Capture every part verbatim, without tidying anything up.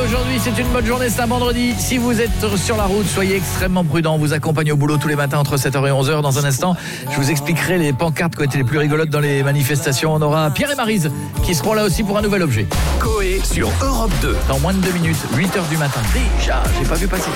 aujourd'hui, c'est une bonne journée, c'est un vendredi. Si vous êtes sur la route, soyez extrêmement prudents. On vous accompagne au boulot tous les matins entre sept heures et onze heures. Dans un instant, je vous expliquerai les pancartes qui ont été les plus rigolotes dans les manifestations. On aura Pierre et Maryse qui seront là aussi pour un nouvel objet. Coé sur Europe deux. Dans moins de deux minutes, huit heures du matin. Déjà, j'ai pas vu passer.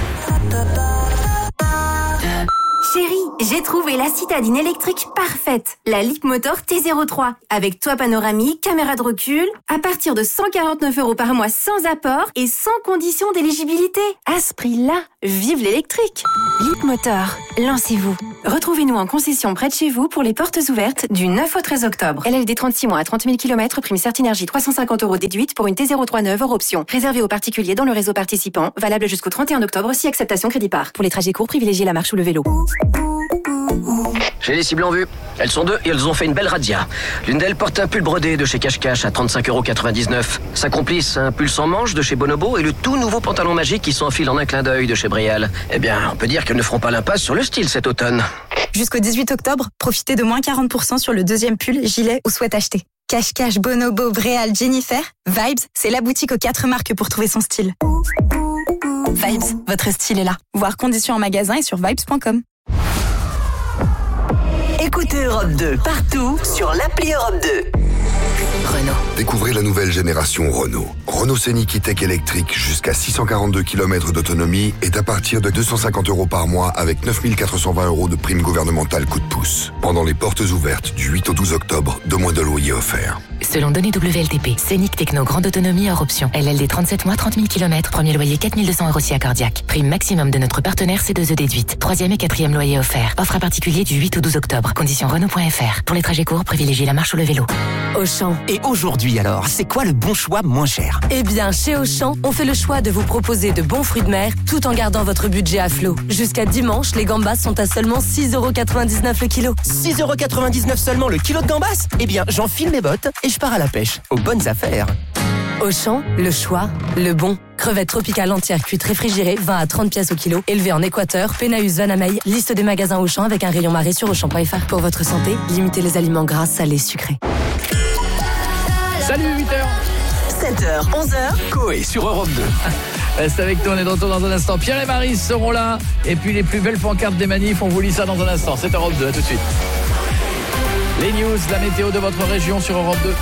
Chérie, j'ai trouvé la citadine électrique parfaite. La Leapmotor T zéro trois. Avec toit panoramique, caméra de recul. À partir de cent quarante-neuf euros par mois sans apport et sans condition d'éligibilité. À ce prix-là, vive l'électrique. Leapmotor, lancez-vous. Retrouvez-nous en concession près de chez vous pour les portes ouvertes du neuf au treize octobre. L L D trente-six mois à trente mille kilomètres, prime Certinergie trois cent cinquante euros déduite pour une T zéro trois neuve hors option. Réservé aux particuliers dans le réseau participant. Valable jusqu'au trente et un octobre si acceptation crédit par. Pour les trajets courts, privilégiez la marche ou le vélo. J'ai les cibles en vue. Elles sont deux et elles ont fait une belle radia. L'une d'elles porte un pull brodé de chez Cache Cache à trente-cinq euros quatre-vingt-dix-neuf. Sa complice, un pull sans manches de chez Bonobo et le tout nouveau pantalon magique qui s'enfile en un clin d'œil de chez Brial. Eh bien, on peut dire qu'elles ne feront pas l'impasse sur le style cet automne. Jusqu'au dix-huit octobre, profitez de moins quarante pour cent sur le deuxième pull, gilet ou sweat acheté. Cache Cache, Bonobo, Bréal, Jennifer, Vibes, c'est la boutique aux quatre marques pour trouver son style. Vibes, votre style est là. Voir conditions en magasin et sur vibes point com. Écoutez Europe deux partout sur l'appli Europe deux. Renault. Découvrez la nouvelle génération Renault. Renault Scénic E-Tech électrique jusqu'à six cent quarante-deux kilomètres d'autonomie est à partir de deux cent cinquante euros par mois avec neuf mille quatre cent vingt euros de prime gouvernementale coup de pouce. Pendant les portes ouvertes du huit au douze octobre, deux mois de loyer offerts. Selon données W L T P, Scénic Techno grande autonomie hors option. L L D trente-sept mois, trente mille kilomètres, premier loyer quatre mille deux cents euros si accordiaque. Prime maximum de notre partenaire C deux E déduite. Troisième et quatrième loyer offert. Offre à particulier du huit au douze octobre. Conditions Renault point F R. Pour les trajets courts, privilégiez la marche ou le vélo. Auchan. Et aujourd'hui alors, c'est quoi le bon choix moins cher? Eh bien, chez Auchan, on fait le choix de vous proposer de bons fruits de mer tout en gardant votre budget à flot. Jusqu'à dimanche, les gambas sont à seulement six euros quatre-vingt-dix-neuf le kilo. six euros quatre-vingt-dix-neuf seulement le kilo de gambas? Eh bien, j'enfile mes bottes et je pars à la pêche. Aux bonnes affaires. Auchan, le choix, le bon. Crevettes tropicales entières cuites réfrigérées, vingt à trente pièces au kilo. Élevées en Équateur, Pénaüs, Vanamey. Liste des magasins Auchan avec un rayon marée sur auchan point F R. Pour votre santé, limitez les aliments gras, salés, sucrés. Salut, huit heures. sept heures, onze heures. Coé sur Europe deux. Reste avec nous, on est de retour dans un instant. Pierre et Maryse seront là. Et puis les plus belles pancartes des manifs, on vous lit ça dans un instant. C'est Europe deux, à tout de suite. Les news, la météo de votre région sur Europe deux.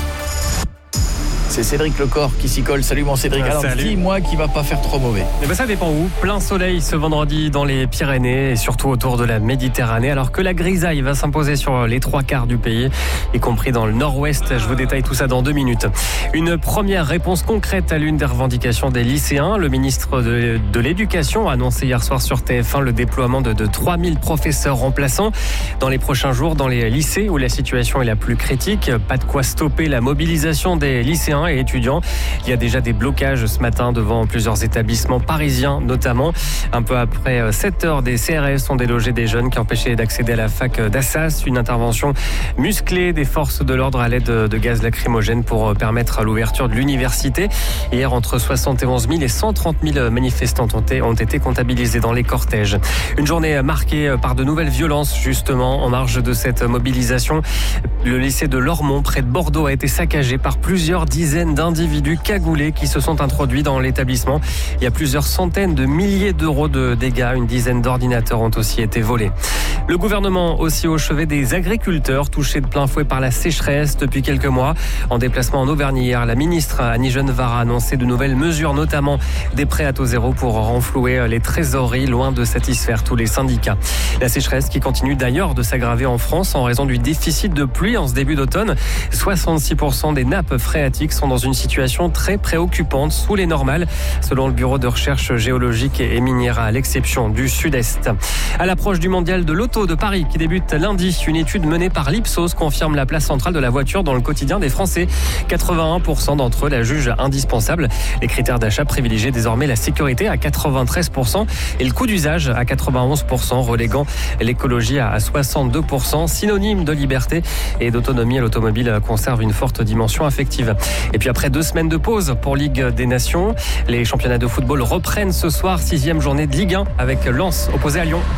C'est Cédric Lecor qui s'y colle. Salut mon Cédric. Alors dis-moi qui va pas faire trop mauvais. Eh ben ça dépend où. Plein soleil ce vendredi dans les Pyrénées et surtout autour de la Méditerranée, alors que la grisaille va s'imposer sur les trois quarts du pays, y compris dans le nord-ouest. Je vous détaille tout ça dans deux minutes. Une première réponse concrète à l'une des revendications des lycéens. Le ministre de, de l'Éducation a annoncé hier soir sur T F un le déploiement de, de trois mille professeurs remplaçants dans les prochains jours dans les lycées où la situation est la plus critique. Pas de quoi stopper la mobilisation des lycéens et étudiants. Il y a déjà des blocages ce matin devant plusieurs établissements parisiens notamment. Un peu après sept heures, des C R S ont délogé des jeunes qui empêchaient d'accéder à la fac d'Assas. Une intervention musclée des forces de l'ordre à l'aide de gaz lacrymogène pour permettre l'ouverture de l'université. Hier, entre soixante et onze mille et cent trente mille manifestants ont été comptabilisés dans les cortèges. Une journée marquée par de nouvelles violences justement en marge de cette mobilisation. Le lycée de Lormont près de Bordeaux a été saccagé par plusieurs dizaines d'individus cagoulés qui se sont introduits dans l'établissement. Il y a plusieurs centaines de milliers d'euros de dégâts. Une dizaine d'ordinateurs ont aussi été volés. Le gouvernement aussi au chevet des agriculteurs touchés de plein fouet par la sécheresse depuis quelques mois. En déplacement en Auvergne hier, la ministre Annie Genevard a annoncé de nouvelles mesures, notamment des prêts à taux zéro pour renflouer les trésoreries, loin de satisfaire tous les syndicats. La sécheresse qui continue d'ailleurs de s'aggraver en France en raison du déficit de pluie en ce début d'automne. soixante-six pour cent des nappes phréatiques sont dans une situation très préoccupante, sous les normales, selon le Bureau de recherche géologique et minière, à l'exception du sud-est. À l'approche du mondial de l'auto de Paris qui débute lundi, une étude menée par l'Ipsos confirme la place centrale de la voiture dans le quotidien des Français. quatre-vingt-un pour cent d'entre eux la jugent indispensable. Les critères d'achat privilégient désormais la sécurité à quatre-vingt-treize pour cent et le coût d'usage à quatre-vingt-onze pour cent, reléguant l'écologie à soixante-deux pour cent. Synonyme de liberté et d'autonomie, l'automobile conserve une forte dimension affective. Et puis après deux semaines de pause pour Ligue des Nations, les championnats de football reprennent ce soir, sixième journée de Ligue un avec Lens opposé à Lyon.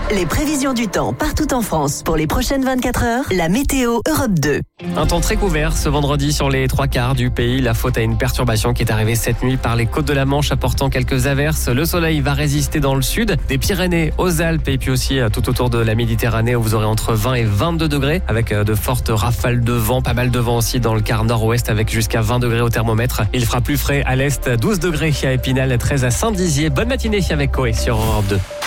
Les prévisions du temps partout en France pour les prochaines vingt-quatre heures. La météo Europe deux. Un temps très couvert ce vendredi sur les trois quarts du pays. La faute à une perturbation qui est arrivée cette nuit par les côtes de la Manche, apportant quelques averses. Le soleil va résister dans le sud, des Pyrénées aux Alpes et puis aussi tout autour de la Méditerranée où vous aurez entre vingt et vingt-deux degrés avec de fortes rafales de vent, pas mal de vent aussi dans le quart nord-ouest avec jusqu'à vingt degrés au thermomètre. Il fera plus frais à l'est, douze degrés à Épinal, treize à Saint-Dizier. Bonne matinée avec Coé sur Europe deux.